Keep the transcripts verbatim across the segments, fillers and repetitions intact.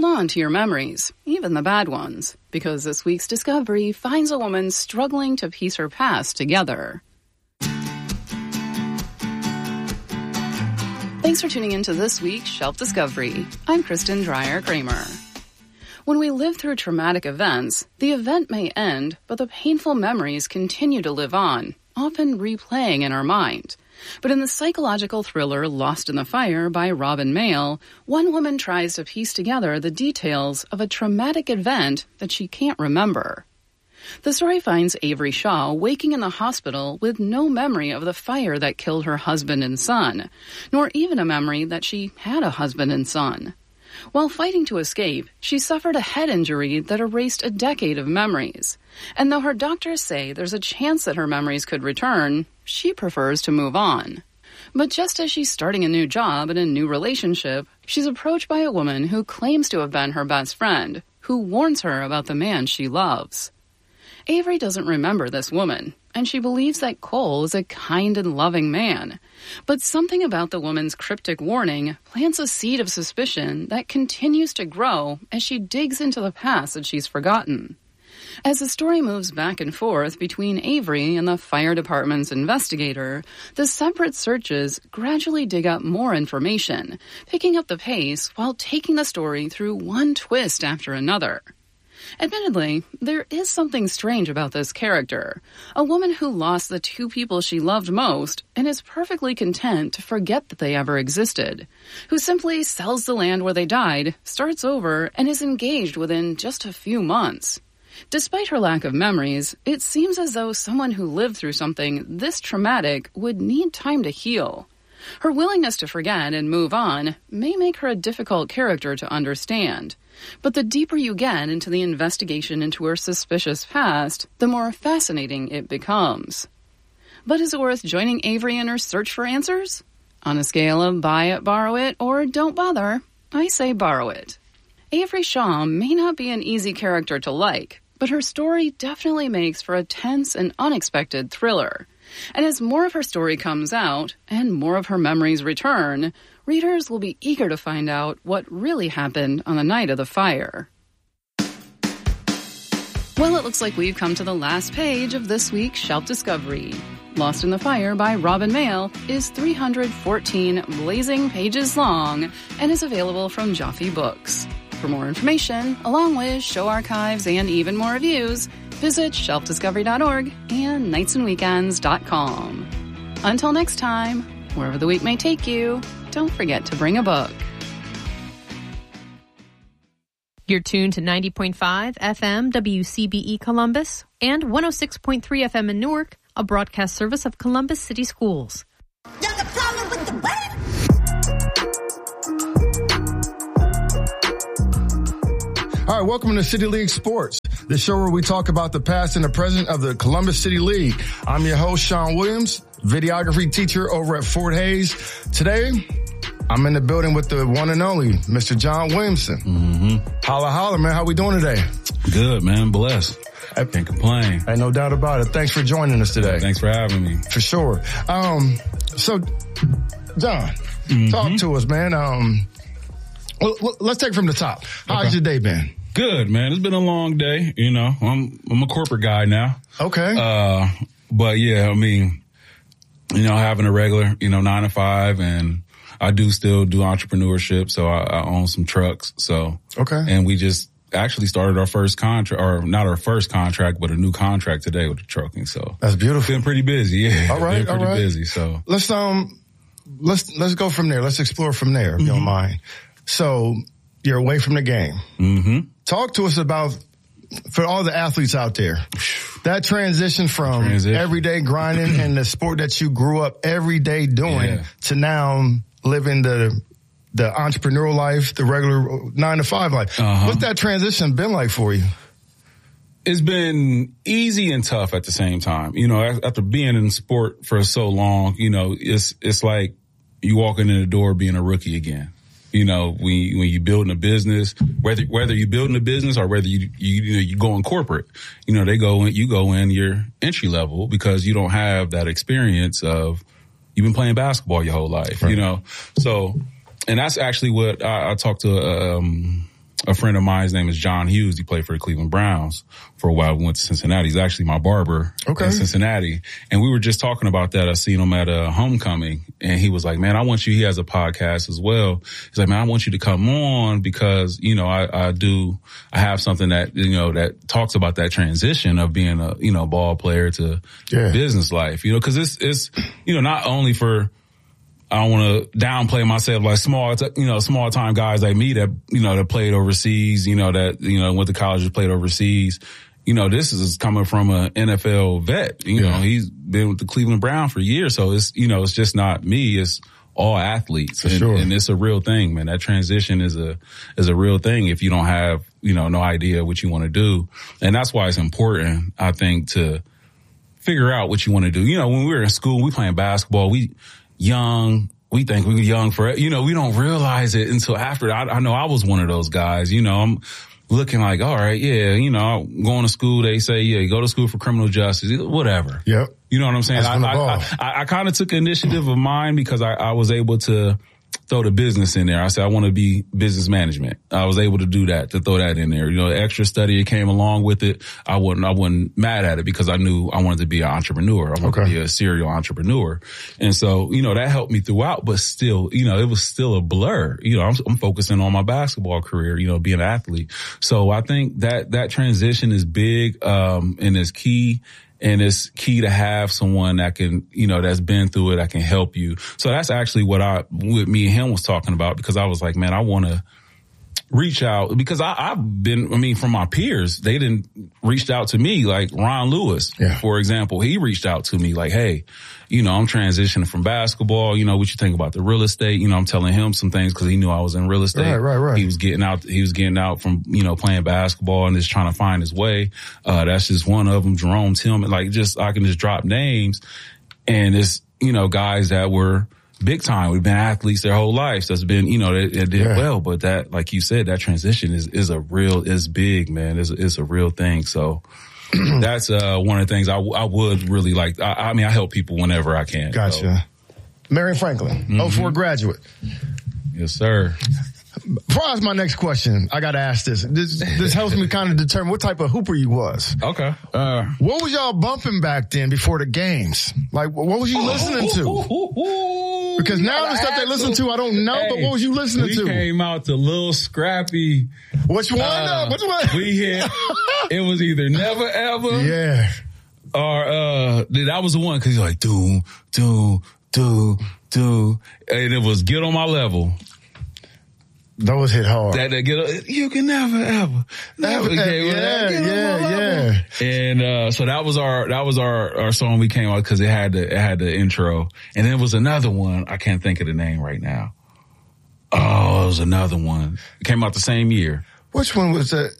on to your memories, even the bad ones, because this week's discovery finds a woman struggling to piece her past together. Thanks for tuning in to this week's Shelf Discovery. I'm Kristen Dreyer-Kramer. When we live through traumatic events, the event may end, but the painful memories continue to live on, often replaying in our mind. But in the psychological thriller Lost in the Fire by Robin Mayle, one woman tries to piece together the details of a traumatic event that she can't remember. The story finds Avery Shaw waking in the hospital with no memory of the fire that killed her husband and son, nor even a memory that she had a husband and son. While fighting to escape, she suffered a head injury that erased a decade of memories. And though her doctors say there's a chance that her memories could return, she prefers to move on. But just as she's starting a new job and a new relationship, she's approached by a woman who claims to have been her best friend, who warns her about the man she loves. Avery doesn't remember this woman, and she believes that Cole is a kind and loving man. But something about the woman's cryptic warning plants a seed of suspicion that continues to grow as she digs into the past that she's forgotten. As the story moves back and forth between Avery and the fire department's investigator, the separate searches gradually dig up more information, picking up the pace while taking the story through one twist after another. Admittedly, there is something strange about this character, a woman who lost the two people she loved most and is perfectly content to forget that they ever existed, who simply sells the land where they died, starts over, and is engaged within just a few months. Despite her lack of memories, it seems as though someone who lived through something this traumatic would need time to heal. Her willingness to forget and move on may make her a difficult character to understand. But the deeper you get into the investigation into her suspicious past, the more fascinating it becomes. But is it worth joining Avery in her search for answers? On a scale of buy it, borrow it, or don't bother, I say borrow it. Avery Shaw may not be an easy character to like, but her story definitely makes for a tense and unexpected thriller. And as more of her story comes out, and more of her memories return, readers will be eager to find out what really happened on the night of the fire. Well, it looks like we've come to the last page of this week's Shelf Discovery. Lost in the Fire by Robin Mayle is three hundred fourteen blazing pages long and is available from Jaffe Books. For more information, along with show archives and even more reviews, visit shelf discovery dot org and nights and weekends dot com. Until next time, wherever the week may take you, don't forget to bring a book. You're tuned to ninety point five F M W C B E Columbus and one oh six point three F M in Newark, a broadcast service of Columbus City Schools. There's a problem with the what? All right, welcome to City League Sports, the show where we talk about the past and the present of the Columbus City League. I'm your host, Sean Williams, videography teacher over at Fort Hays. Today, I'm in the building with the one and only Mister John Williamson. Mm-hmm. Holla, holla, man. How we doing today? Good, man. Blessed. I can't complain. Ain't no doubt about it. Thanks for joining us today. Thanks for having me. For sure. Um, so, John, mm-hmm. talk to us, man. Um, well, let's take it from the top. How's okay. your day been? Good, man. It's been a long day. You know, I'm I'm a corporate guy now. Okay. Uh, but yeah, I mean, you know, having a regular, you know, nine to five, and I do still do entrepreneurship. So I, I own some trucks. So okay. And we just actually started our first contract, or not our first contract, but a new contract today with the trucking. So that's beautiful. Been pretty busy. Yeah. All right. Been pretty all right. busy. So let's um let's let's go from there. Let's explore from there, if mm-hmm. you don't mind. So you're away from the game. Mm-hmm. Talk to us about, for all the athletes out there, that transition from transition. everyday grinding and the sport that you grew up every day doing yeah. to now living the the entrepreneurial life, the regular nine to five life. Uh-huh. What's that transition been like for you? It's been easy and tough at the same time. You know, after being in sport for so long, you know, it's it's like you walking in the door being a rookie again. You know, when you, when you building a business, whether whether you building a business or whether you you you know you go in corporate, you know, they go in, you go in your entry level because you don't have that experience of you've been playing basketball your whole life, right. You know. So, and that's actually what I, I talked to um, a friend of mine, his name is John Hughes. He played for the Cleveland Browns for a while. We went to Cincinnati. He's actually my barber okay. in Cincinnati. And we were just talking about that. I seen him at a homecoming, and he was like, man, I want you, he has a podcast as well. He's like, man, I want you to come on because, you know, I, I do, I have something that, you know, that talks about that transition of being a, you know, ball player to yeah. business life, you know, cause it's, it's, you know, not only for, I don't want to downplay myself, like small, you know, small time guys like me that, you know, that played overseas, you know, that, you know, went to college and played overseas. You know, this is coming from an N F L vet. You yeah. know, he's been with the Cleveland Browns for years. So it's, you know, it's just not me. It's all athletes. For and, sure. and it's a real thing, man. That transition is a, is a real thing if you don't have, you know, no idea what you want to do. And that's why it's important, I think, to figure out what you want to do. You know, when we were in school, we playing basketball, we, young, we think we were young for, you know, we don't realize it until after. I, I know I was one of those guys, you know, I'm looking like, all right, yeah, you know, going to school, they say, yeah, you go to school for criminal justice, whatever. Yep. You know what I'm saying? I, I, I, I, I kind of took initiative of mine because I, I was able to throw the business in there. I said, I want to be business management. I was able to do that, to throw that in there. You know, the extra study that came along with it, I wasn't, I wasn't mad at it because I knew I wanted to be an entrepreneur. I wanted okay. to be a serial entrepreneur. And so, you know, that helped me throughout, but still, you know, it was still a blur. You know, I'm, I'm focusing on my basketball career, you know, being an athlete. So I think that, that transition is big, um, and is key. And it's key to have someone that can, you know, that's been through it, that can help you. So that's actually what I, with me and him was talking about, because I was like, man, I want to reach out because I, I've been, I mean, from my peers, they didn't reached out to me, like Ron Lewis, yeah. for example. He reached out to me like, hey, you know, I'm transitioning from basketball. You know, what you think about the real estate? You know, I'm telling him some things because he knew I was in real estate. Right, right, right. He was getting out, he was getting out from, you know, playing basketball and just trying to find his way. Uh, that's just one of them. Jerome Tillman, like just, I can just drop names, and it's, you know, guys that were big time. We've been athletes their whole lives. That's been, you know, they, they did yeah. well, but that, like you said, that transition is, is a real, is big, man. It's, it's a real thing. So that's, uh, one of the things I, I would really like. I, I mean, I help people whenever I can. Gotcha. So. Marion Franklin, mm-hmm. oh four graduate. Yes, sir. Before I ask my next question, I got to ask this. This, this helps me kind of determine what type of hooper you was. Okay. Uh, what was y'all bumping back then before the games? Like, what was you listening to? Because now the stuff they listen to, I don't know, hey, but what was you listening we to? We came out to Lil Scrappy. Which one? Uh, Which one? We hit, it was either Never Ever. Yeah. Or, uh, that was the one, cause you're like, do, do, do, do. And it was Get on My Level. Those hit hard. That, that get, you can never, ever, never. That, okay, yeah, well, yeah, yeah. And, uh, so that was our, that was our, our song we came out cause it had the, it had the intro. And then it was another one. I can't think of the name right now. Oh, it was another one. It came out the same year. Which one was that?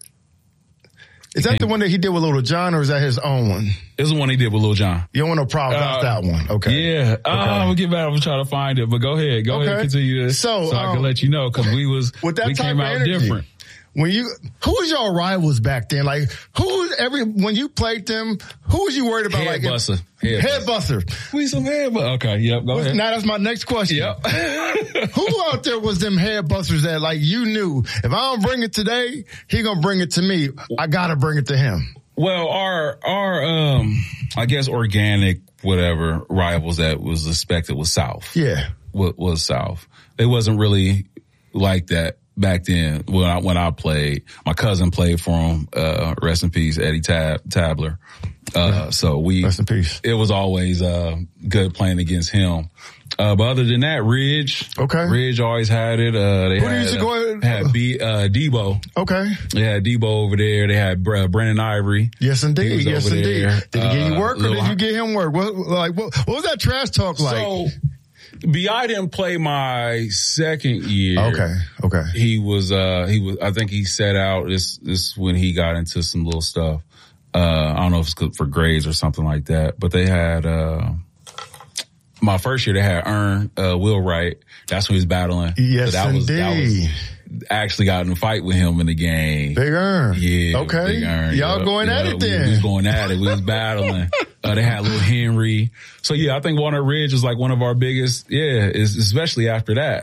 Is that the one that he did with Lil Jon, or is that his own one? It's the one he did with Lil Jon. You don't want no problem uh, with that one. Okay. Yeah. Okay. Uh, I'm gonna get back. I'm trying to find it, but go ahead. Go okay. ahead. Continue this. So, so um, I can let you know, cause we was, with that we type came of out energy, different. When you, who was your rivals back then? Like, who, every, when you played them, who was you worried about? Head like, buster. Head, head buster. We some head buster. Okay. Yep. Go ahead. Now that's my next question. Yep. Who out there was them head busters that like you knew if I don't bring it today, he gonna bring it to me. I gotta bring it to him. Well, our, our, um, I guess organic, whatever rivals that was expected was South. Yeah. Was, was South. They wasn't really like that back then when I, when I played. My cousin played for him, uh, rest in peace, Eddie Tab, Tabler. Uh, yeah. So we, rest in peace. It was always, uh, good playing against him. Uh, but other than that, Ridge. Okay. Ridge always had it. Uh, they Who had, used to go uh, had B, uh, Debo. Okay. They had Debo over there. They had uh, Brandon Ivory. Yes, indeed. Yes, indeed. There. Did he get you work, uh, or did you get him work? What, like, what, what was that trash talk like? So, B I didn't play my second year. Okay. Okay. He was, uh, he was, I think he set out this, this when he got into some little stuff. Uh, I don't know if it's for grades or something like that, but they had, uh, my first year they had Earn, uh, Will Wright. That's when he was battling. Yes, so that indeed. Was, that was actually got in a fight with him in the game. Big Earn. Yeah. Okay. Big Earn. Y'all yeah, going yeah, at it then. We, we was going at it. We was battling. Uh, they had Lil Henry. So yeah, I think Walnut Ridge was like one of our biggest, yeah, is, especially after that.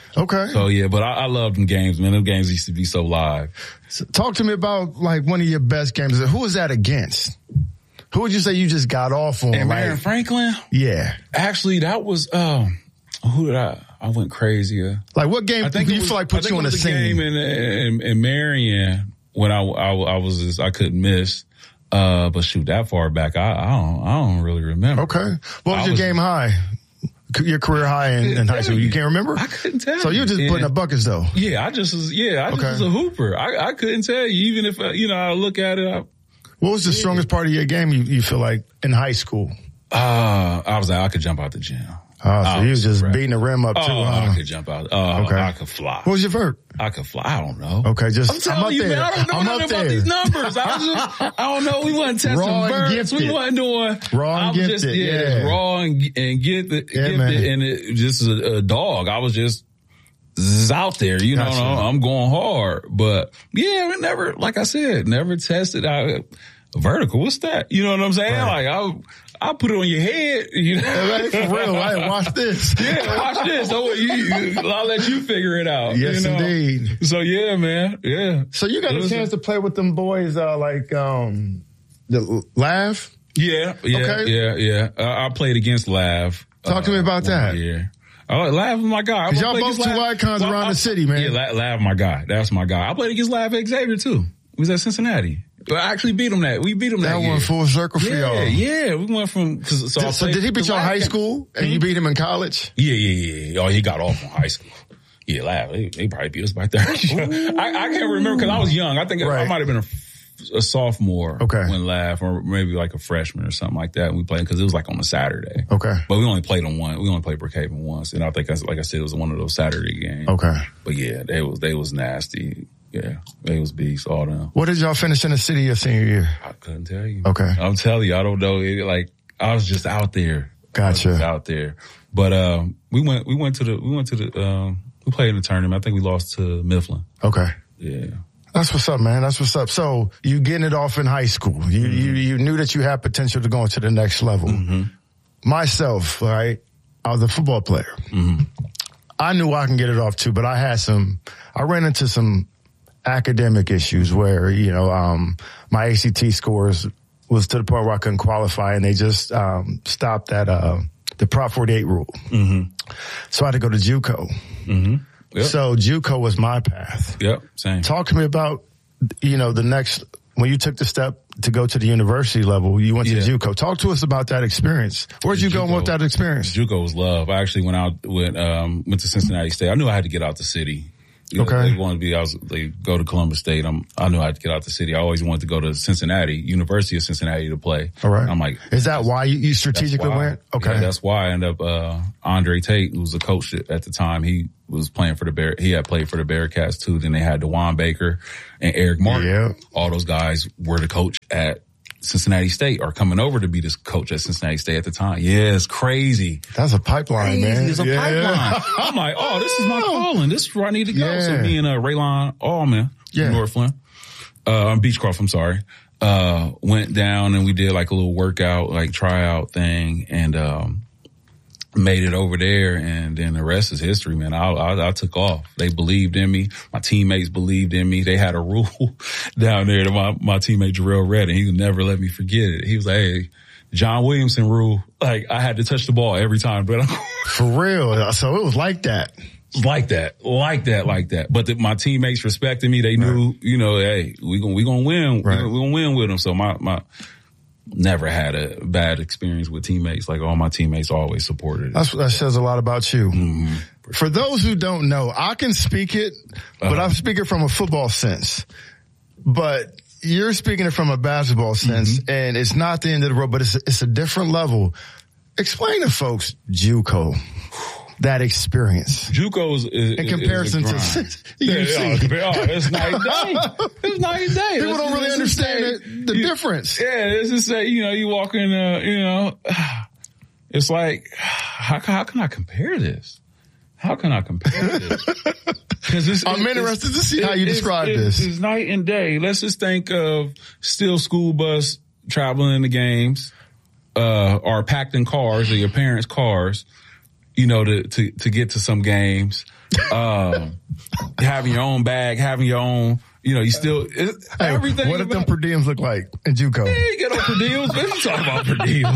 Okay. So yeah, but I, I love them games, man. Them games used to be so live. So talk to me about like one of your best games. Who was that against? Who would you say you just got off on? And like, Marion Franklin? Yeah. Actually, that was, um, who did I, I went crazy. Uh, like what game I think do you was, feel like put you on the scene? game in, in, in Marion when I, I, I was, just, I couldn't miss. Uh, but shoot, that far back, I, I don't, I don't really remember. Okay. What was I your was, game high? Your career high in, in high school? You can't remember? I couldn't tell. So you were just you. putting up buckets though? Yeah, I just was, yeah, I just okay. was a hooper. I, I couldn't tell you, even if, uh, you know, I look at it. I, what was the yeah. strongest part of your game you, you feel like in high school? Uh, I was like, I could jump out the gym. Oh, so you was just right. beating the rim up too, oh, huh? I could jump out. Oh, okay. I could fly. What was your vert? I could fly. I don't know. Okay, just I'm telling I'm up you, there. man, I don't know I'm nothing about these numbers. I was just, I don't know. We wasn't testing raw verts. We wasn't doing raw and I was gifted. just, yeah, yeah. raw and, and get the, yeah, gifted, man. and it just a, a dog. I was just out there, you gotcha. know. I'm going hard, but yeah, we never, like I said, never tested out vertical. What's that? You know what I'm saying? Right. Like I. I'll put it on your head. You know? Right, for real, right? Watch this. Yeah, watch this. So you, you, I'll let you figure it out. Yes, you know? indeed. So yeah, man. Yeah. So you got it a chance a, to play with them boys, uh, like, um, the Lav? Yeah. Yeah. Okay. Yeah. Yeah. Uh, I played against Lav. Talk uh, to me about that. Yeah. Oh, Lav is my guy. Cause y'all both two icons well, around I, the city, man. Yeah, Lav, my guy. That's my guy. I played against Lav Xavier too. He was at Cincinnati. I actually beat him that. We beat him that, that year. went full circle for yeah, y'all. Yeah, we went from. Cause, so did, so did he beat you in high school and mm-hmm. you beat him in college? Yeah, yeah, yeah. Oh, he got off in high school. Yeah, Lav. They, they probably beat us by thirty. I, I can't remember because I was young. I think right. I might have been a, a sophomore okay. when Lav, or maybe like a freshman or something like that. And we played because it was like on a Saturday. Okay, but we only played on one. We only played Brookhaven once, and I think, like I said, it was one of those Saturday games. Okay, but yeah, they was they was nasty. Yeah, they was beasts, all them. What did y'all finish in the city your senior year? I couldn't tell you. Okay. I'm telling you, I don't know. It, like, I was just out there. Gotcha. I was out there. But, um, we went, we went to the, we went to the, um, we played in the tournament. I think we lost to Mifflin. Okay. Yeah. That's what's up, man. That's what's up. So you getting it off in high school. You, mm-hmm. you, you knew that you had potential to go into the next level. Mm-hmm. Myself, right? I was a football player. Mm-hmm. I knew I can get it off too, but I had some, I ran into some academic issues where, you know, um, my A C T scores was to the point where I couldn't qualify, and they just, um, stopped that, uh, the Prop forty-eight rule. Mm-hmm. So I had to go to JUCO. Mm-hmm. Yep. So JUCO was my path. Yep. Same. Talk to me about, you know, the next, when you took the step to go to the university level, you went to yeah. JUCO. Talk to us about that experience. Where'd you go with that experience? JUCO was love. I actually went out, went, um, went to Cincinnati State. I knew I had to get out the city. You know, okay. They wanted to be, I was, they go to Columbus State. I'm, I knew I had to get out the city. I always wanted to go to Cincinnati, University of Cincinnati to play. All right. I'm like, is that why you strategically went? Okay. Yeah, that's why I ended up, uh, Andre Tate, who was the coach at the time. He was playing for the Bear, he had played for the Bearcats too. Then they had DeJuan Baker and Eric Martin. Yeah. All those guys were the coach at Cincinnati State, or coming over to be this coach at Cincinnati State at the time. Yeah, it's crazy. That's a pipeline, crazy. man. It's a yeah. pipeline. I'm like, oh, this is my calling. This is where I need to go. Yeah. So me and uh, Raylon Allman yeah. from Northland, uh, Beechcroft, I'm sorry, uh, went down and we did like a little workout, like tryout thing, and um, made it over there, and then the rest is history, man. I, I, I took off. They believed in me. My teammates believed in me. They had a rule down there to my, my teammate Jarrell Redden. He would never let me forget it. He was like, hey, John Williamson rule. Like, I had to touch the ball every time. But for real. So it was like that. Like that, like that, like that. But the, my teammates respected me. They knew, right. you know, hey, we gonna, we gonna win. Right. We gonna win with them. So my, my, never had a bad experience with teammates. Like, all my teammates always supported it. That's, that says a lot about you. Mm-hmm. For those who don't know, I can speak it, but uh-huh. I'm speaking from a football sense. But you're speaking it from a basketball sense, mm-hmm. and it's not the end of the road, but it's, it's a different level. Explain to folks JUCO, that experience. JUCO's is, in comparison is to yeah, yeah, oh, it's night and day. It's night and day. People Let's don't really understand say, it, the you, difference. Yeah, it's just say, you know, you walk in, uh, you know, it's like, how, how can I compare this? How can I compare this? Cause it's, I'm it's, interested it's, to see how you describe it's, this. It's, it's night and day. Let's just think of still school bus traveling in the games, uh, or packed in cars or your parents' cars, you know, to, to, to get to some games. um, having your own bag, having your own, you know, you still, it, Hey, everything. what did them about- per diems look like in JUCO? Yeah, you get on per diems, man. You talking about per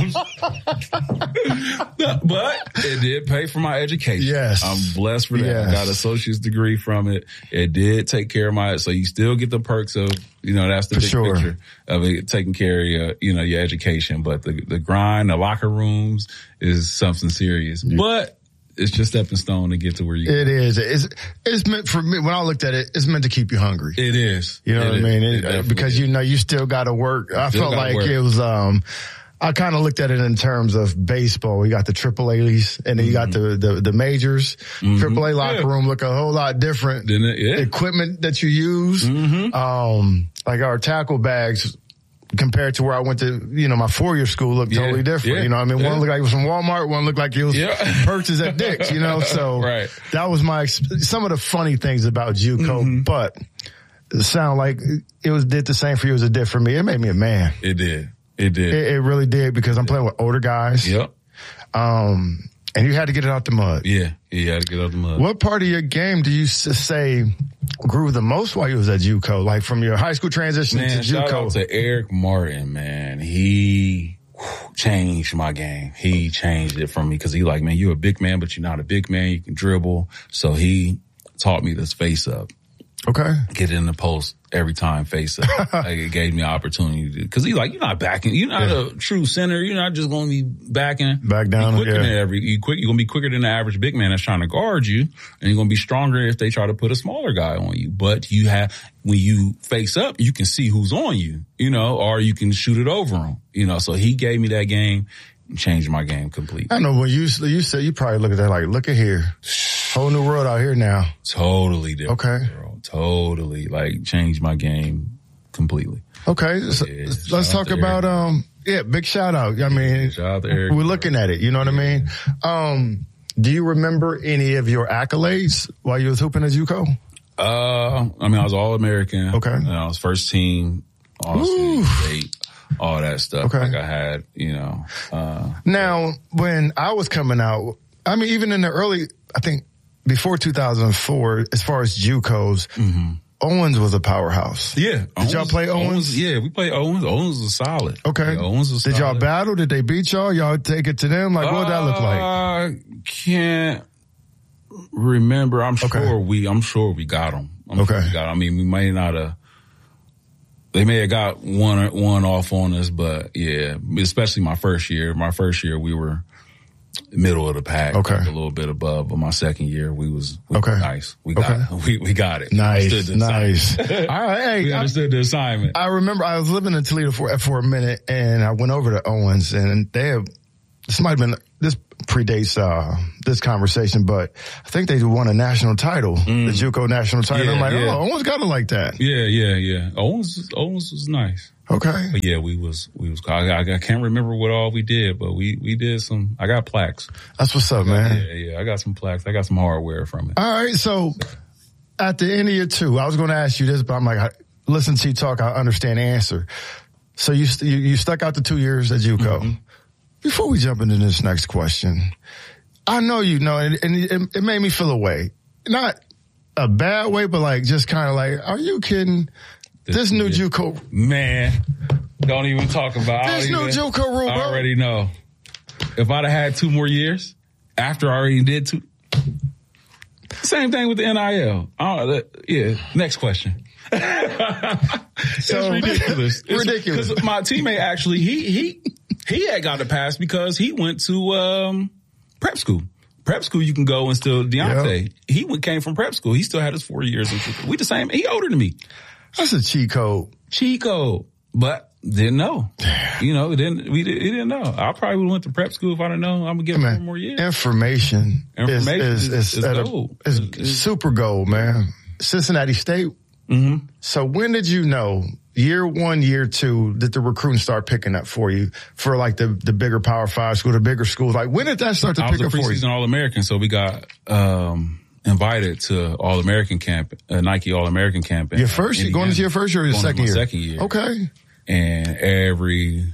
diems. But it did pay for my education. Yes. I'm blessed for that. Yes. I got an associate's degree from it. It did take care of my, so you still get the perks of, you know, that's the For big sure. picture of it, taking care of your, you know, your education. But the, the grind, the locker rooms is something serious. But it's just stepping stone to get to where you It is. It's, it's meant for me. When I looked at it, it's meant to keep you hungry. It is. You know It what is. I mean? It It- definitely because is. you know you still got to work. I Still felt gotta like work. it was. um I kind of looked at it in terms of baseball. You got the triple A's, and then you got the the, the majors. Triple A locker Mm-hmm. Yeah. room look a whole lot different. Didn't it? Yeah. Equipment that you use, Mm-hmm. um, like our tackle bags. Compared to where I went to, you know, my four-year school looked Yeah. totally different. Yeah. You know what I mean? Yeah. One looked like it was from Walmart, one looked like it was Yeah. purchased at Dick's, you know? So Right. that was my, ex- some of the funny things about JUCO, Mm-hmm. but it sounded like it was, did the same for you as it did for me. It made me a man. It did. It did. It, it really did because I'm playing with older guys. Yep. Um, and you had to get it out the mud. Yeah. You had to get out the mud. What part of your game do you s- say grew the most while you was at JUCO? Like from your high school transition Man, to shout out JUCO? to Eric Martin, man. He whew, changed my game. He changed it for me because he like, man, you're a big man, but you're not a big man. You can dribble. So he taught me this face up. Okay. Get in the post every time, face up. Like it gave me an opportunity to, cause he's like, you're not backing, you're not Yeah. a true center. You're not just going to be backing. Back down, You're quicker yeah. than every, you quick, you're going to be quicker than the average big man that's trying to guard you. And you're going to be stronger if they try to put a smaller guy on you. But you have, when you face up, you can see who's on you, you know, or you can shoot it over them, you know. So he gave me that game and changed my game completely. I know when you, you said, you probably look at that like, look at here. Whole new world out here now. Totally different. Okay. Bro. Totally. Like changed my game completely. Okay. So, Yeah, let's shout out talk to about, Eric. um, yeah, big shout out. I mean, Shout out to Eric. we're looking at it. You know what I mean? Um, do you remember any of your accolades while you was hooping at JUCO? Uh, I mean, I was all American. Okay. And I was first team, all Ooh. state, all that stuff. Okay. Like I had, you know, uh, Now, when I was coming out, I mean, even in the early, I think before two thousand four, as far as JUCOs, Owens was a powerhouse. yeah. Did y'all play Owens? Yeah, we played Owens. Owens was solid. Okay. Yeah, Owens was Did solid. y'all battle? Did they beat y'all? Y'all take it to them? Like, what did that look like? I can't remember. I'm Okay. sure we, I'm sure we got them. I'm sure Okay. we got 'em. I mean, we may not have, they may have got one, one off on us, but yeah, especially my first year. My first year, we were middle of the pack. Okay. like a little bit above. But my second year, we was, we Okay. were nice. We got, we, we got it. Nice, Understood the nice. All assignment. right, hey, We I- understood the assignment. I remember I was living in Toledo for for a minute, and I went over to Owens, and they have, this might have been, this predates uh, this conversation, but I think they won a national title, the JUCO national title. Yeah, I'm like, yeah. oh, Owens got it like that. Yeah, yeah, yeah. Owens, Owens was nice. Okay. But yeah, we was, we was, I, I, I can't remember what all we did, but we, we did some, I got plaques. That's what's up, man. Yeah, yeah, I got some plaques. I got some hardware from it. All right, so at the end of year two, I was going to ask you this, but I'm like, I, listen to you talk, I understand the answer. So you, st- you, you stuck out the two years at JUCO. Mm-hmm. Before we jump into this next question, I know you know, and, and it, it made me feel a way. Not a bad way, but like, just kind of like, are you kidding? This, This- new yeah. JUCO, Man, don't even talk about I this don't new even- JUCO rule, I bro. already know. If I'd have had two more years after I already did two, same thing with the N I L. Oh, that, yeah. Next question. It's So- ridiculous. It's Ridiculous. Because my teammate actually, he he he had got the pass because he went to um, prep school. Prep school, you can go and still Deontay. He went, came from prep school. He still had his four years. We the same. He older than me. That's a cheat code. Chico, but didn't know. You know, didn't we? Did, he didn't know. I probably would have went to prep school if I'd have known. I'm gonna get Man, four more years. information, Information is, is- is, is at a- gold. is Is- is- super gold, man. Cincinnati State. Mm-hmm. So when did you know, year one, year two, did the recruiting start picking up for you for like the, the bigger Power Five school, the bigger schools? Like when did that start to I was pick a up for you? preseason All American, so we got um invited to All American camp, uh, Nike All American camp. in Your first, Indiana. going into your first year or your Going second into year? my second year. Okay. And every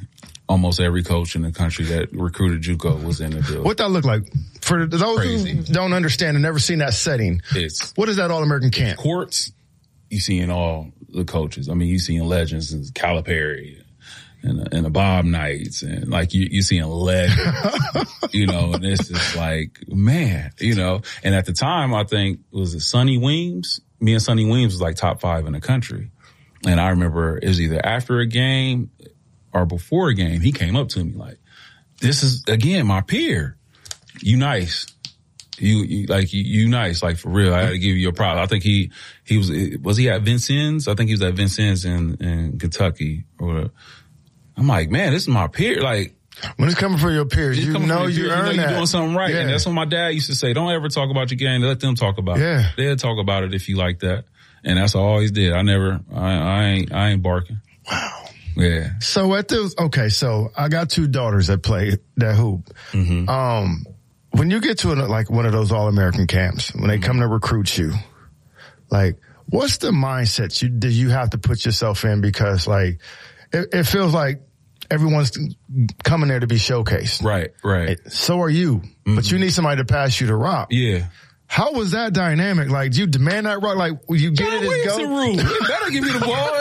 almost every coach in the country that recruited JUCO was in the building. What that look like? For those Crazy. who don't understand and never seen that setting, It's what is that All-American camp? courts. You seeing all the coaches. I mean, you seeing legends, and Calipari and, and the Bob Knights, and like you, you seeing legends, you know, and it's just like, man, you know, and at the time, I think, was it Sonny Weems? Me and Sonny Weems was like top five in the country. And I remember it was either after a game or before a game, he came up to me like, this is, again, my peer. You nice. You, you like, you, you nice. Like, for real, I had to give you your props. I think he, he was, was he at Vincennes? I think he was at Vincennes in, in Kentucky or whatever. I'm like, man, this is my peer. Like, When it's coming from your peers, you know your you peers, earn you know that. you're doing something right. Yeah. And that's what my dad used to say. Don't ever talk about your game. Let them talk about Yeah. it. They'll talk about it if you like that. And that's what I always did. I never, I, I ain't, I ain't barking. Wow. Yeah. So at the, okay, so I got two daughters that play that hoop. Mm-hmm. Um, when you get to an, like one of those All-American camps, when they Mm-hmm. come to recruit you, like, what's the mindset you, that you have to put yourself in? Because like, it, it feels like everyone's coming there to be showcased. Right, right. So are you, mm-hmm. but you need somebody to pass you the rock. Yeah. How was that dynamic? Like, do you demand that rock? Like, will you get John it and Williamson go? rule. You better give me the ball. I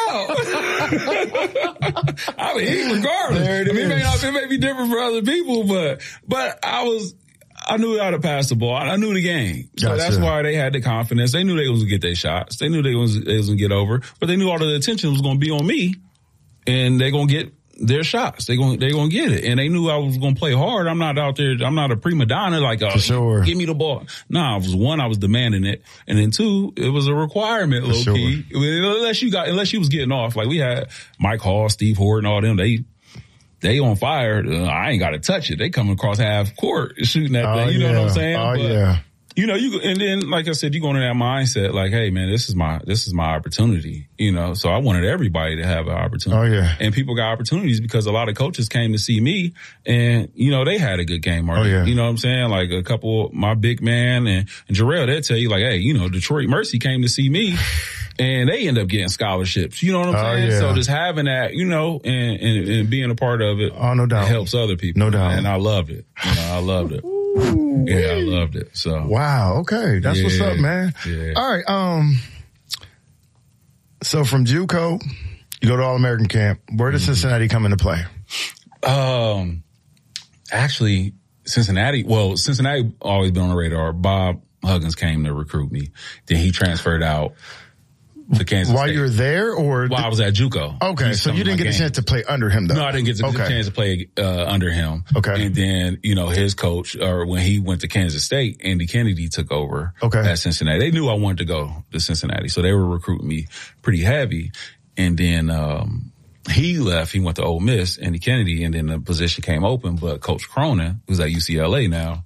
ain't gonna out. I mean, regardless. There it I mean, it may, is. not, it may be different for other people, but but I was. I knew how to pass the ball. I knew the game. So Gotcha. that's why they had the confidence. They knew they was going to get their shots. They knew they was, they was going to get over, but they knew all of the attention was going to be on me, and they're going to get their shots. They're going they're going to get it. And they knew I was going to play hard. I'm not out there. I'm not a prima donna like, oh, For sure. give me the ball. Nah, it was one, I was demanding it. And then two, it was a requirement, low sure. key. Unless you got, unless you was getting off. Like we had Mike Hall, Steve Horton, all them. They, They on fire. Uh, I ain't got to touch it. They coming across half court shooting that Oh, thing. You know yeah. what I'm saying? Oh, But, yeah. You know, you and then like I said, you go into that mindset like, hey man, this is my this is my opportunity. You know, so I wanted everybody to have an opportunity. Oh, yeah. And people got opportunities because a lot of coaches came to see me, and you know they had a good game already. Oh, yeah. You know what I'm saying? Like a couple, my big man and, and Jarrell, they'll tell you like, hey, you know, Detroit Mercy came to see me. And they end up getting scholarships. You know what I'm Oh, saying? yeah. So just having that, you know, and, and, and being a part of it, Oh, no doubt. it helps other people. No doubt. And I loved it. You know, I loved it. Yeah, I loved it. So Wow. Okay. That's what's Yeah. up, man. Yeah. All right. Um, so from JUCO, you go to All-American camp. Where does Cincinnati come into play? Um, actually, Cincinnati. Well, Cincinnati always been on the radar. Bob Huggins came to recruit me. Then he transferred out to Kansas While State. you're there, or While I was at JUCO. okay, He was so you coming didn't to get my a chance games. to play under him, though. No, I didn't get the Okay. chance to play uh, under him. Okay. And then, you know, his coach, or when he went to Kansas State, Andy Kennedy took over Okay. at Cincinnati. They knew I wanted to go to Cincinnati, so they were recruiting me pretty heavy. And then um he left. He went to Ole Miss, Andy Kennedy, and then the position came open. But Coach Cronin, who's at U C L A now,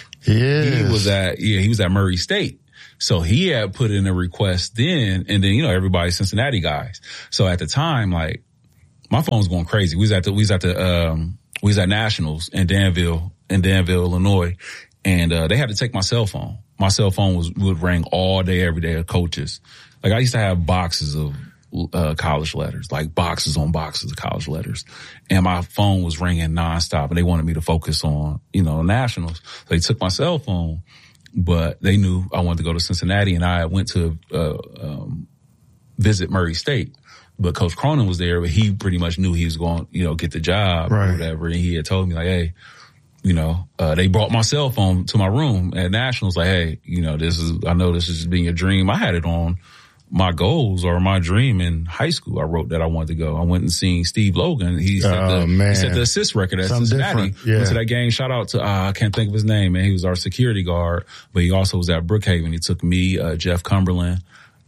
Yes. he was at yeah he was at Murray State. So he had put in a request then, and then, you know, everybody's Cincinnati guys. So at the time, like, my phone was going crazy. We was at the, we was at the, um, we was at Nationals in Danville, in Danville, Illinois, and, uh, they had to take my cell phone. My cell phone was, would ring all day, every day of coaches. Like, I used to have boxes of, uh, college letters, like boxes on boxes of college letters. And my phone was ringing nonstop, and they wanted me to focus on, you know, Nationals. So they took my cell phone. But they knew I wanted to go to Cincinnati, and I went to uh, um, visit Murray State. But Coach Cronin was there, but he pretty much knew he was going, you know, get the job Right. or whatever. And he had told me like, hey, you know, uh, they brought my cell phone to my room at Nationals. Like, hey, you know, this is, I know this is being a dream. I had it on my goals or my dream in high school. I wrote that I wanted to go. I went and seen Steve Logan. He set, Oh, the, man. he set the assist record at Something Cincinnati. different. Yeah. Went to that game. Shout out to, uh, I can't think of his name, man. He was our security guard, but he also was at Brookhaven. He took me, uh, Jeff Cumberland,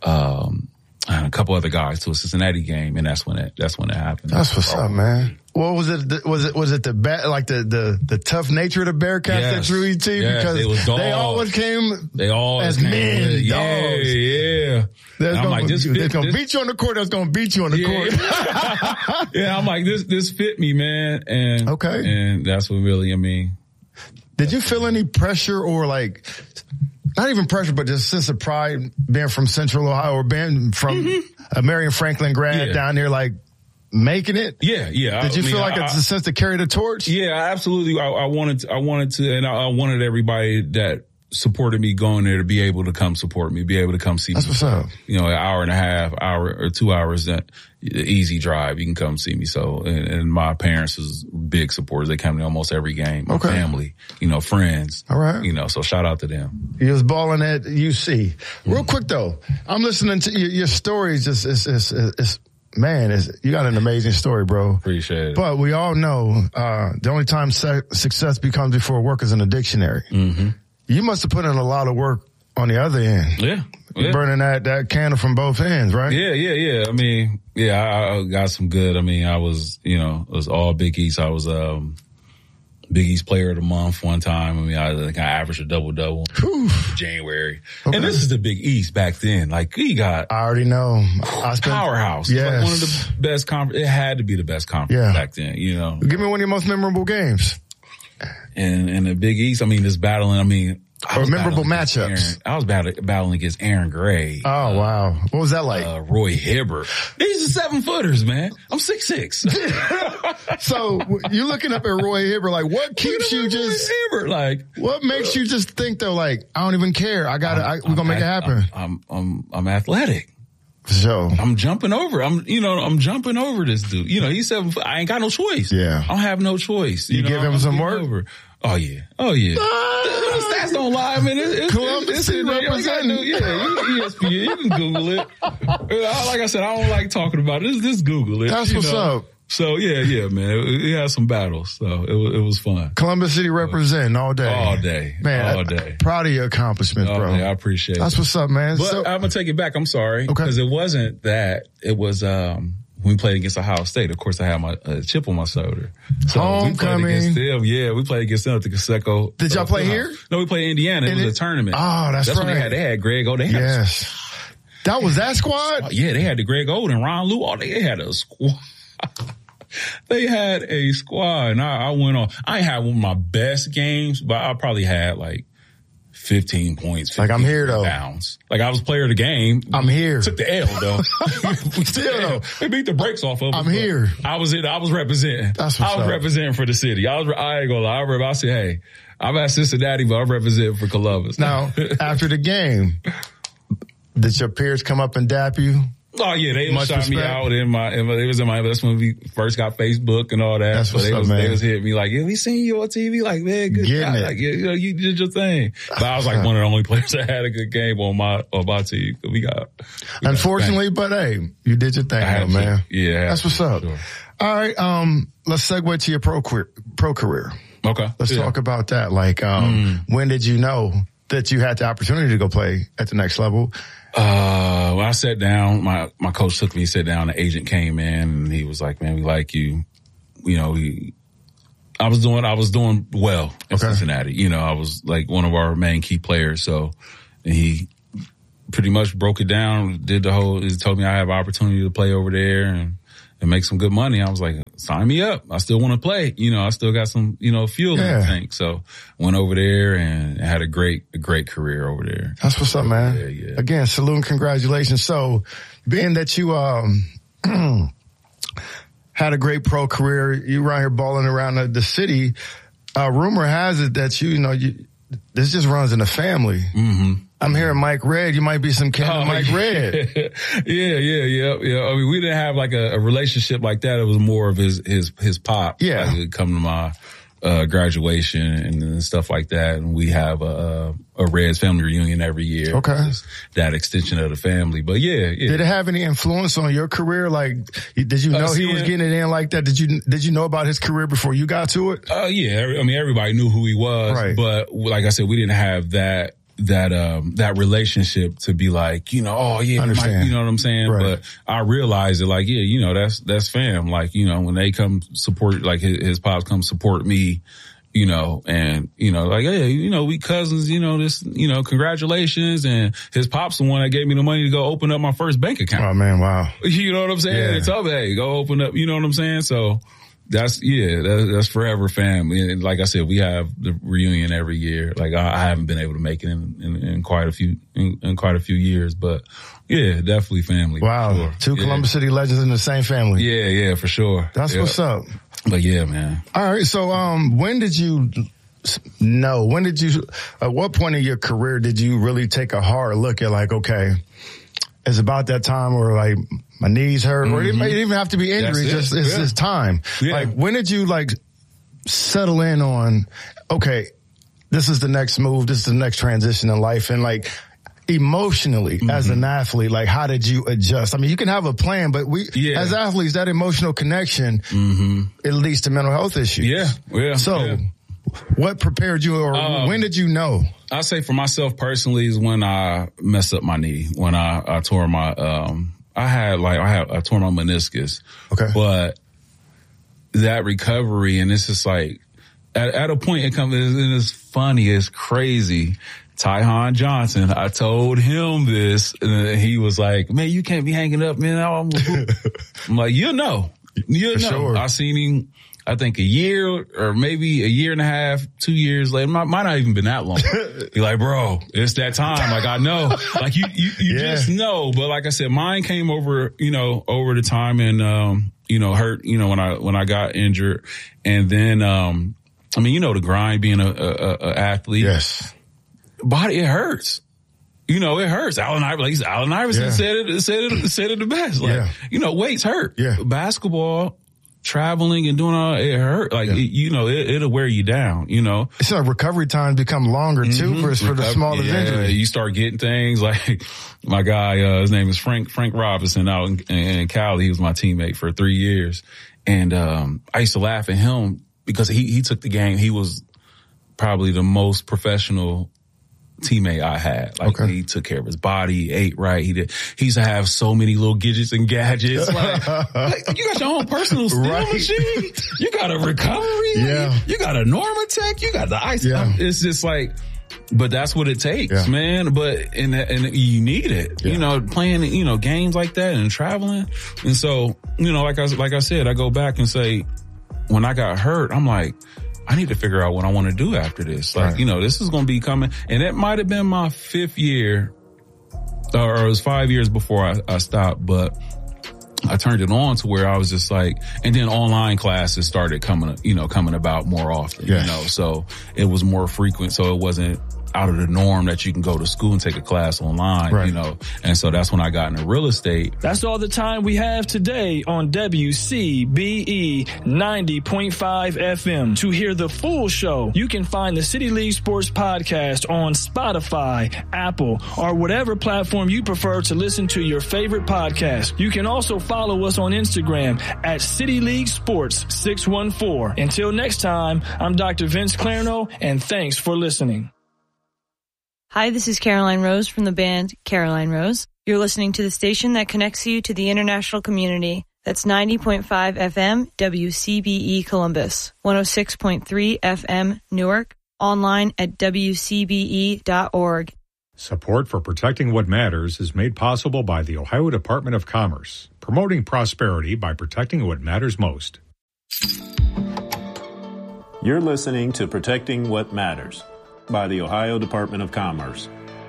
um, and a couple other guys to a Cincinnati game, and that's when it, that's when it happened. That's what's up, man. What was it? Was it was it the bat, like the, the the tough nature of the Bearcats that Yes. drew you to? Yes, Because it was dogs. they always came. They all as came men, with it. dogs. Yeah, yeah. That's And I'm gonna, like, this they're fit, gonna this, beat you on the court. That's gonna beat you on the yeah. court. Yeah, I'm like, this, this fit me, man. And, Okay. and that's what really, I mean, Did you feel any pressure or like, not even pressure, but just a sense of pride being from Central Ohio or being from a Marion Franklin grad Yeah. down there? Like, making it? Yeah, yeah. Did you I feel mean, like I, it's a sense to carry the torch? Yeah, absolutely. I, I wanted, to, I wanted to, and I, I wanted everybody that supported me going there to be able to come support me, be able to come see That's me. That's what's up. You know, an hour and a half, hour or two hours, that easy drive. You can come see me. So, and, and my parents is big supporters. They come to almost every game. My okay. family, you know, friends. All right. You know, so shout out to them. He was balling at U C. Real quick though, I'm listening to your, your stories. Just, it's, it's, it's, it's man, it's, you got an amazing story, bro. Appreciate it. But we all know, uh, the only time se- success becomes before work is in the dictionary. Mm-hmm. You must have put in a lot of work on the other end. Yeah. yeah. Burning that, that candle from both ends, right? Yeah, yeah, yeah. I mean, yeah, I, I got some good. I mean, I was, you know, it was all Big East. I was, um, Big East player of the month one time. I mean, I think I averaged a double double in January. Okay. And this is the Big East back then. Like, you got. I already know. I spent, powerhouse. Yes. Like one of the best conference. It had to be the best conference yeah. back then, you know. Give me one of your most memorable games. And, and the Big East, I mean, this battling, I mean. I or memorable matchups. Aaron, I was battling, battling against Aaron Gray. Oh, uh, wow. What was that like? Uh, Roy Hibbert. These are seven footers, man. I'm six six. So you're looking up at Roy Hibbert, like what keeps you just, Roy Hibbert, like, what makes you just think though, like, I don't even care. I gotta, I, we're gonna make it happen. I'm, I'm, I'm athletic. So I'm jumping over. I'm, you know, I'm jumping over this dude. You know, he's seven foot. I ain't got no choice. Yeah. I don't have no choice. You, you know, give him I'm some work? Over. Oh yeah. Oh yeah. The stats don't lie. I mean, it's, it's, Columbus it's, City it's, representing. Yeah, E S P N. You can Google it. Like I said, I don't like talking about it. Just, just Google it. That's what's know? up. So yeah, yeah, man. It, it had some battles. So it was, it was fun. Columbus City representing all day. All day. Man, all day. Proud of your accomplishments, all bro. Day. I appreciate it. That's what's up, man. But so, I'm going to take it back. I'm sorry. Okay. Because it wasn't that. It was, um, when we played against Ohio State. Of course, I had my uh, chip on my shoulder. So Homecoming. we played against them. Yeah, we played against them at the Conseco. Did y'all play here? No, we played Indiana. It In was it? a tournament. Oh, that's, that's right. When they had, they had Greg Oden. They had yes. That was that squad? Oh, yeah, they had the Greg Oden, Ron Lue. Oh, they had a squad. They had a squad, and I, I went on. I ain't had one of my best games, but I probably had like fifteen points. fifteen like I'm here though. Bounds. Like I was player of the game. I'm here. Took the L though. we still though. They beat the brakes off of us. I'm here. I was in. I was representing. That's what's I was up. representing for the city. I was. I ain't gonna lie. I, rep, I said, hey, I'm at Cincinnati, but I'm representing for Columbus. Now, after the game, did your peers come up and dap you? Oh yeah, they Much shot me respect. out in my. In my it was in my. That's when we first got Facebook and all that. That's so what's they up, was man. they was hitting me like, yeah, we seen you on T V. Like, man, good Getting job. it. Like, you know, you did your thing. But I was like one of the only players that had a good game on my on my team. We got. We Unfortunately, got but hey, you did your thing, though, man. To. Yeah, that's what's up. Sure. All right, um, let's segue to your pro career, pro career. Okay, let's yeah. talk about that. Like, um, mm. when did you know that you had the opportunity to go play at the next level? Uh, when I sat down, my, my coach took me, he sat down, the agent came in and he was like, man, we like you. You know, he, I was doing, I was doing well in okay. Cincinnati. You know, I was like one of our main key players. So, and he pretty much broke it down, did the whole, he told me I have an opportunity to play over there and, and make some good money. I was like, sign me up. I still want to play. You know, I still got some, you know, fuel yeah. in the tank. So went over there and had a great, a great career over there. That's what's up, man. Yeah, yeah. Again, salute and congratulations. So being that you, um, had a great pro career, you around here balling around the, the city, uh, rumor has it that you, you know, you, this just runs in the family. Mm-hmm. I'm hearing Mike Red. You might be some kind of oh, Mike yeah. Red. yeah, yeah, yeah, yeah. I mean, we didn't have like a, a relationship like that. It was more of his, his, his pop. Yeah. Like, come to my, uh, graduation and, and stuff like that. And we have a, a Reds family reunion every year. Okay. That extension of the family. But yeah, yeah. Did it have any influence on your career? Like, did you know uh, he was getting it in like that? Did you, did you know about his career before you got to it? Oh uh, yeah. I mean, everybody knew who he was. Right. But like I said, we didn't have that. that um that relationship to be like, you know, oh yeah, Mike, you know what I'm saying? Right. But I realized it like, yeah, you know, that's that's fam. Like, you know, when they come support, like his, his pops come support me, you know, and, you know, like, hey, you know, we cousins, you know, this, you know, congratulations. And his pop's the one that gave me the money to go open up my first bank account. Oh man, wow. You know what I'm saying? Yeah. They told me, hey, go open up, you know what I'm saying? So, That's, yeah, that, that's forever family. And like I said, we have the reunion every year. Like I, I haven't been able to make it in, in, in quite a few, in, in quite a few years, but yeah, definitely family. Wow. Sure. Two yeah. Columbus City legends in the same family. Yeah, yeah, for sure. That's yeah. what's up. But yeah, man. All right. So, um, when did you know, when did you, at what point in your career did you really take a hard look at like, okay, it's about that time where like my knees hurt, mm-hmm. or it may even have to be injury. Just it. it's yeah. just time. Yeah. Like when did you like settle in on, okay, this is the next move. This is the next transition in life. And like emotionally mm-hmm. as an athlete, like how did you adjust? I mean, you can have a plan, but we, yeah. as athletes, that emotional connection, mm-hmm. it leads to mental health issues. Yeah. Yeah. So yeah. what prepared you, or um, when did you know? I say for myself personally is when I messed up my knee, when I, I tore my, um, I had like, I had, I tore my meniscus. Okay. But that recovery, and it's just like, at, at a point it comes, and it's funny, it's crazy. Tyhon Johnson, I told him this, and he was like, man, you can't be hanging up, man. I'm, I'm like, you know, you know. Sure. I seen him, I think a year or maybe a year and a half, two years later. Might, might not even been that long. He's like, bro, it's that time. Like, I know. Like, you, you, you yeah. just know. But like I said, mine came over, you know, over the time and, um, you know, hurt, you know, when I, when I got injured. And then, um, I mean, you know, the grind being a, a, a athlete. Yes. Body, it hurts. You know, it hurts. Allen Iverson, Allen Iverson yeah. said it, said it, said it the best. Like, yeah. you know, weights hurt. Yeah. Basketball, traveling and doing all, it hurt. Like, yeah. it, you know, it, it'll wear you down, you know. It's like recovery times become longer too mm-hmm. for, for the smaller yeah, injuries. You start getting things like my guy, uh, his name is Frank, Frank Robinson out in, in Cali. He was my teammate for three years. And, um, I used to laugh at him because he, he took the game. He was probably the most professional teammate I had. Like, okay. he took care of his body, he ate right. He did. He used to have so many little gadgets and gadgets. Like, like you got your own personal steel right. machine. You got a recovery. Yeah. You, you got a Normatec. You got the ice. Yeah. It's just like, but that's what it takes, yeah. man. But, and, and you need it, yeah. you know, playing, you know, games like that and traveling. And so, you know, like I, like I said, I go back and say, when I got hurt, I'm like, I need to figure out what I want to do after this. Like, right. you know, this is going to be coming. And it might have been my fifth year, or it was five years before I, I stopped, but I turned it on to where I was just like, and then online classes started coming, you know, coming about more often, yes. you know, so it was more frequent. So it wasn't out of the norm that you can go to school and take a class online, right. you know, and so that's when I got into real estate. That's all the time we have today on W C B E ninety point five F M. To hear the full show, you can find the City League Sports Podcast on Spotify, Apple, or whatever platform you prefer to listen to your favorite podcast. You can also follow us on Instagram at City League Sports six one four. Until next time, I'm Doctor Vince Clarno, and thanks for listening. Hi, this is Caroline Rose from the band Caroline Rose. You're listening to the station that connects you to the international community. That's ninety point five F M, W C B E Columbus, one oh six point three F M Newark, online at W C B E dot org. Support for Protecting What Matters is made possible by the Ohio Department of Commerce, promoting prosperity by protecting what matters most. You're listening to Protecting What Matters by the Ohio Department of Commerce.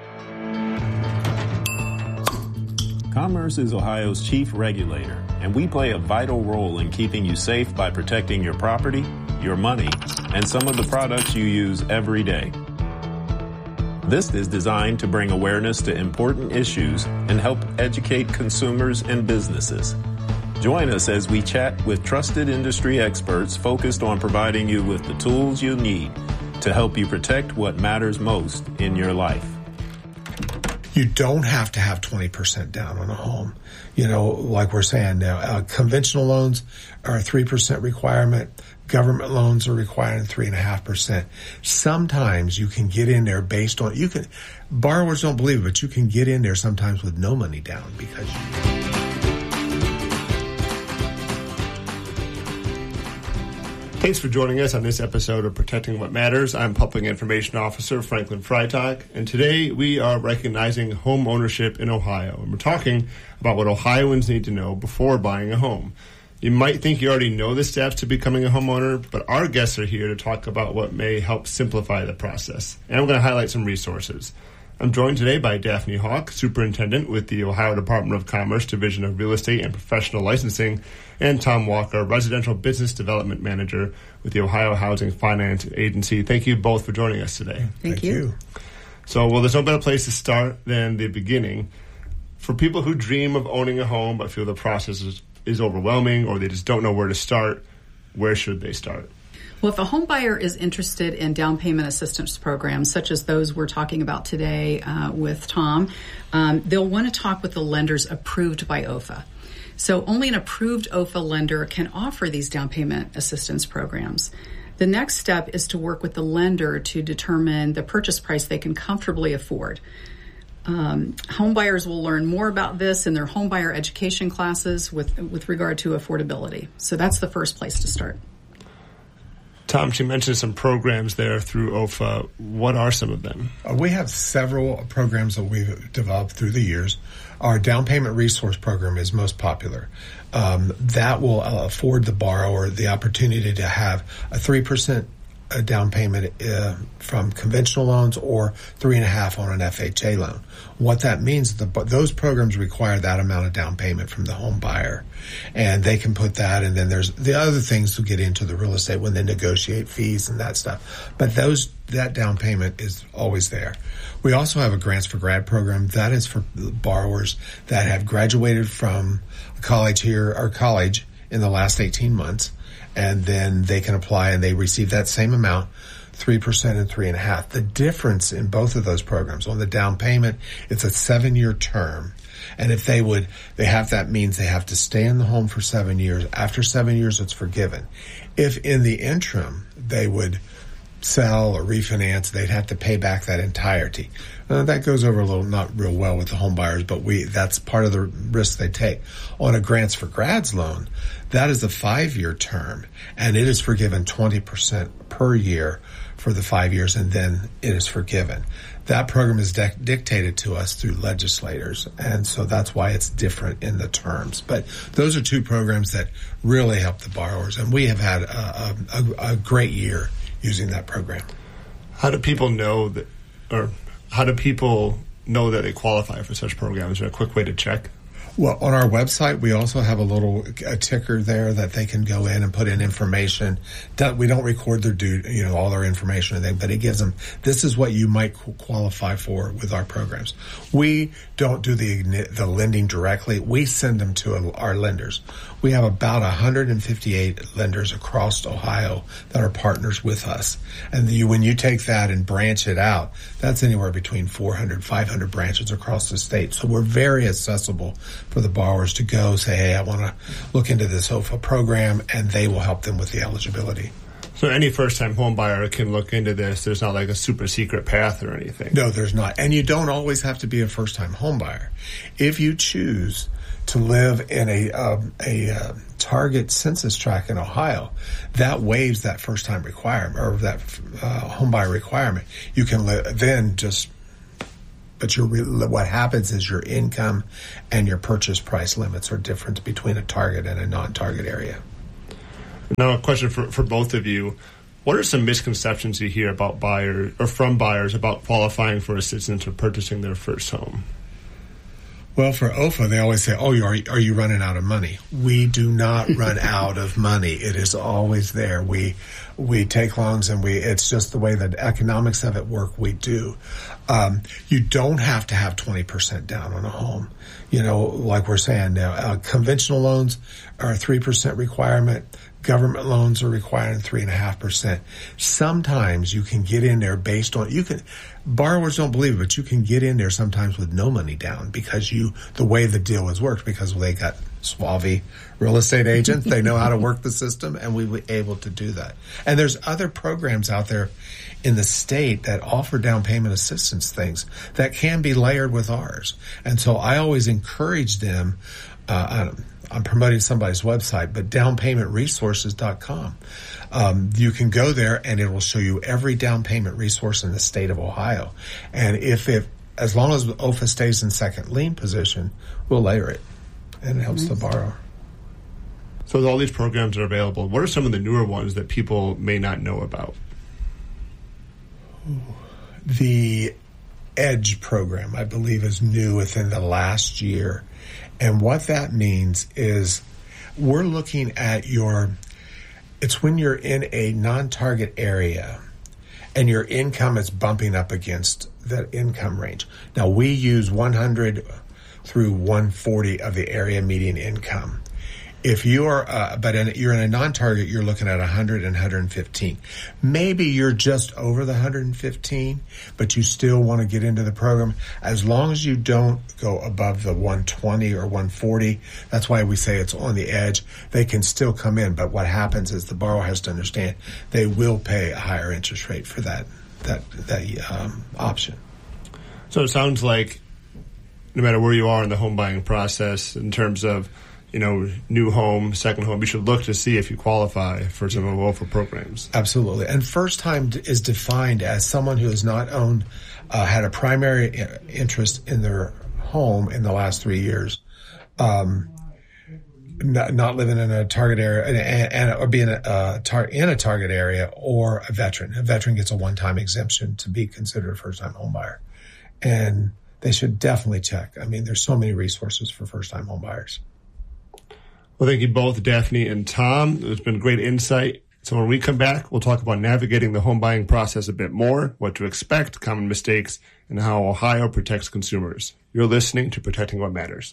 Commerce is Ohio's chief regulator, and we play a vital role in keeping you safe by protecting your property, your money, and some of the products you use every day. This is designed to bring awareness to important issues and help educate consumers and businesses. Join us as we chat with trusted industry experts focused on providing you with the tools you need to help you protect what matters most in your life. You don't have to have twenty percent down on a home. You know, like we're saying now, uh, conventional loans are a three percent requirement. Government loans are requiring three point five percent. Sometimes you can get in there based on, you can, borrowers don't believe it, but you can get in there sometimes with no money down because you Thanks for joining us on this episode of Protecting What Matters. I'm Public Information Officer Franklin Freitag, and today we are recognizing home ownership in Ohio. And we're talking about what Ohioans need to know before buying a home. You might think you already know the steps to becoming a homeowner, but our guests are here to talk about what may help simplify the process. And I'm going to highlight some resources. I'm joined today by Daphne Hawk, Superintendent with the Ohio Department of Commerce Division of Real Estate and Professional Licensing, and Tom Walker, Residential Business Development Manager with the Ohio Housing Finance Agency. Thank you both for joining us today. Thank, Thank you. you. So, well, there's no better place to start than the beginning. For people who dream of owning a home but feel the process is is overwhelming or they just don't know where to start, where should they start? Well, if a home buyer is interested in down payment assistance programs, such as those we're talking about today uh, with Tom, um, they'll want to talk with the lenders approved by O F A. So only an approved O F A lender can offer these down payment assistance programs. The next step is to work with the lender to determine the purchase price they can comfortably afford. Um, home buyers will learn more about this in their home buyer education classes with with regard to affordability. So that's the first place to start. Tom, she mentioned some programs there through O F A. What are some of them? Uh, we have several programs that we've developed through the years. Our down payment resource program is most popular. Um, that will uh, afford the borrower the opportunity to have a three percent a down payment uh, from conventional loans or three and a half on an F H A loan. What that means, the, those programs require that amount of down payment from the home buyer, and they can put that. And then there's the other things to get into the real estate when they negotiate fees and that stuff. But those that down payment is always there. We also have a Grants for Grad program that is for borrowers that have graduated from college here or college in the last eighteen months. And then they can apply and they receive that same amount, three percent and three and a half. The difference in both of those programs, on the down payment, it's a seven year term. And if they would, they have, that means they have to stay in the home for seven years. After seven years, it's forgiven. If in the interim, they would sell or refinance, they'd have to pay back that entirety. Uh, that goes over a little, not real well with the home buyers, but we, that's part of the risk they take. On a Grants for Grads loan, that is a five-year term, and it is forgiven twenty percent per year for the five years, and then it is forgiven. That program is de- dictated to us through legislators, and so that's why it's different in the terms. But those are two programs that really help the borrowers, and we have had a, a, a great year using that program. How do people know that, or how do people know that they qualify for such programs? Is there a quick way to check? Well, on our website, we also have a little a ticker there that they can go in and put in information. We don't record their due, you know, all their information, and but it gives them, this is what you might qualify for with our programs. We don't do the the lending directly. We send them to our lenders. We have about one hundred fifty-eight lenders across Ohio that are partners with us. And you, when you take that and branch it out, that's anywhere between four hundred, five hundred branches across the state. So we're very accessible for the borrowers to go say, hey, I want to look into this O F A program, and they will help them with the eligibility. So any first-time home buyer can look into this. There's not like a super secret path or anything. No, there's not. And you don't always have to be a first-time home buyer. If you choose to live in a um, a uh, target census tract in Ohio, that waives that first-time requirement or that uh, home buyer requirement. You can li- then just, but your what happens is your income and your purchase price limits are different between a target and a non-target area. Now, a question for, for both of you. What are some misconceptions you hear about buyers or from buyers about qualifying for assistance or purchasing their first home? Well, for O F A, they always say, oh, are, are you running out of money? We do not run out of money. It is always there. We we take loans, and we it's just the way the economics of it work. We do. Um, you don't have to have twenty percent down on a home. You know, like we're saying now, uh, conventional loans are a three percent requirement. Government loans are requiring three and a half percent. Sometimes you can get in there based on, you can, borrowers don't believe it, but you can get in there sometimes with no money down because you, the way the deal has worked, because they got suave real estate agents. They know how to work the system, and we were able to do that. And there's other programs out there in the state that offer down payment assistance things that can be layered with ours. And so I always encourage them, uh, I'm promoting somebody's website, but down payment resources dot com. Um, you can go there and it will show you every down payment resource in the state of Ohio. And if it, as long as O F A stays in second lien position, we'll layer it, and it helps nice. the borrower. So with all these programs that are available, what are some of the newer ones that people may not know about? The EDGE program, I believe, is new within the last year. And what that means is we're looking at your, it's when you're in a non-target area and your income is bumping up against that income range. Now, we use one hundred through one forty of the area median income. If you are, uh, but in, you're in a non-target, you're looking at one hundred and one hundred fifteen. Maybe you're just over the one hundred fifteen, but you still want to get into the program. As long as you don't go above the one twenty or one forty, that's why we say it's on the edge. They can still come in, but what happens is the borrower has to understand they will pay a higher interest rate for that that that um, option. So it sounds like no matter where you are in the home buying process, in terms of you know, new home, second home, you should look to see if you qualify for some of the WOFA programs. Absolutely. And first time is defined as someone who has not owned, uh, had a primary interest in their home in the last three years, um, not, not living in a target area and, and or being a, uh, tar- in a target area, or a veteran. A veteran gets a one-time exemption to be considered a first-time home buyer. And they should definitely check. I mean, there's so many resources for first-time home buyers. Well, thank you both, Daphne and Tom. It's been great insight. So when we come back, we'll talk about navigating the home buying process a bit more, what to expect, common mistakes, and how Ohio protects consumers. You're listening to Protecting What Matters.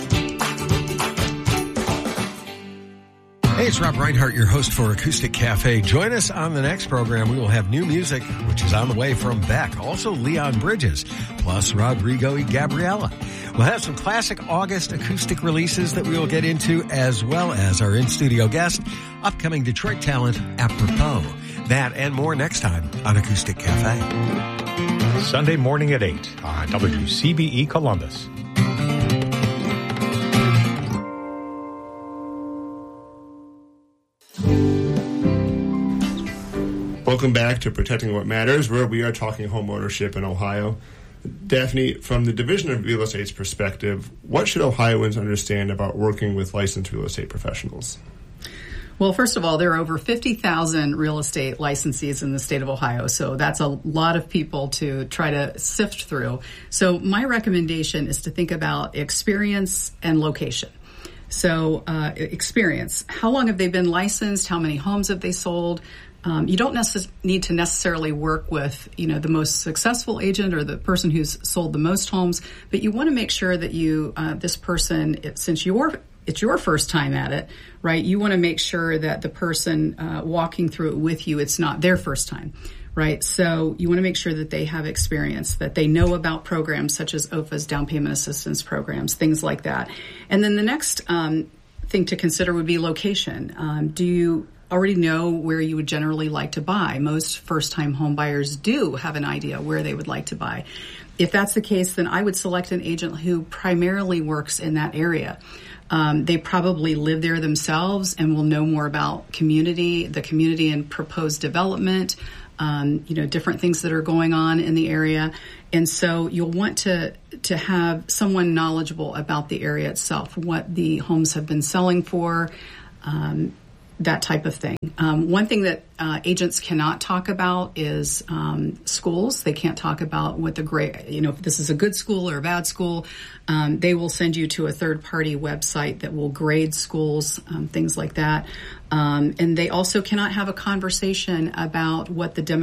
Hey, it's Rob Reinhart, your host for Acoustic Cafe. Join us on the next program. We will have new music, which is on the way from Beck. Also Leon Bridges, plus Rodrigo y Gabriela. We'll have some classic August acoustic releases that we will get into, as well as our in-studio guest, upcoming Detroit talent, Apropos. That and more next time on Acoustic Cafe. Sunday morning at eight on W C B E Columbus. Welcome back to Protecting What Matters, where we are talking home ownership in Ohio. Daphne, from the Division of Real Estate's perspective, what should Ohioans understand about working with licensed real estate professionals? Well, first of all, there are over fifty thousand real estate licensees in the state of Ohio, so that's a lot of people to try to sift through. So my recommendation is to think about experience and location. So uh, experience, how long have they been licensed? How many homes have they sold? Um, you don't necess- need to necessarily work with, you know, the most successful agent or the person who's sold the most homes, but you want to make sure that you, uh, this person, it, since you're, it's your first time at it, right? You want to make sure that the person uh, walking through it with you, it's not their first time, right? So you want to make sure that they have experience, that they know about programs such as O F A's down payment assistance programs, things like that. And then the next um, thing to consider would be location. Um, do you already know where you would generally like to buy? Most first-time home buyers do have an idea where they would like to buy. If that's the case, then I would select an agent who primarily works in that area. Um, they probably live there themselves and will know more about community, the community and proposed development, um, you know, different things that are going on in the area. And so you'll want to to have someone knowledgeable about the area itself, what the homes have been selling for, um, that type of thing. Um, one thing that uh, agents cannot talk about is um, schools. They can't talk about what the grade, you know, if this is a good school or a bad school. Um, they will send you to a third-party website that will grade schools, um, things like that. Um, and they also cannot have a conversation about what the demographics